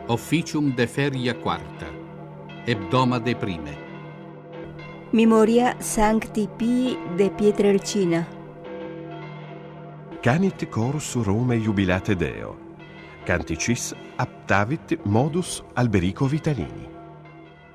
Officium de feria quarta, hebdomade prime. Memoria Sancti Pii de Pietrelcina. Canit chorus Rome jubilate Deo. Canticis aptavit modus Alberico Vitalini.